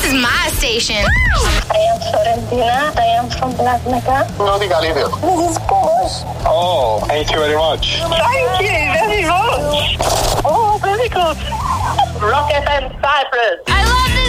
is my station. I am Florentina. I am from Black Mecca. No diga líder. This is Porsche. Oh, thank you very much. Thank you very much. Oh, very good. Rock FM Cyprus. I